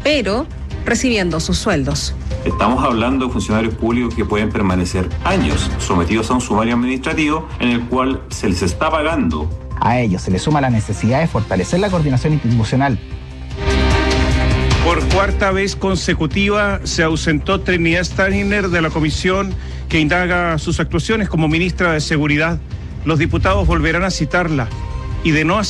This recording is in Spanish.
pero recibiendo sus sueldos. Estamos hablando de funcionarios públicos que pueden permanecer años sometidos a un sumario administrativo en el cual se les está pagando. A ello se le suma la necesidad de fortalecer la coordinación institucional. Por cuarta vez consecutiva se ausentó Trinidad Steiner de la comisión que indaga sus actuaciones como ministra de Seguridad. Los diputados volverán a citarla y de no hacer